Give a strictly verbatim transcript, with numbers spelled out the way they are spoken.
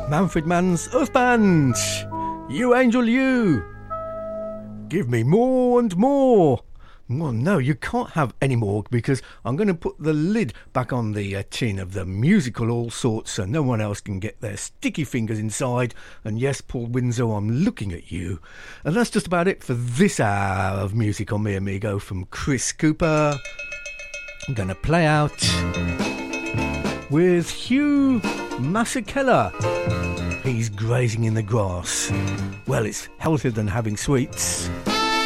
Manfred Mann's Earth Band. You Angel You. Give me more and more. Well, no, you can't have any more because I'm going to put the lid back on the uh, tin of the musical All Sorts so no one else can get their sticky fingers inside. And yes, Paul Windsor, I'm looking at you. And that's just about it for this hour of Music on Me Amigo from Chris Cooper. I'm going to play out with Hugh Masekela. He's grazing in the grass. Well, it's healthier than having sweets.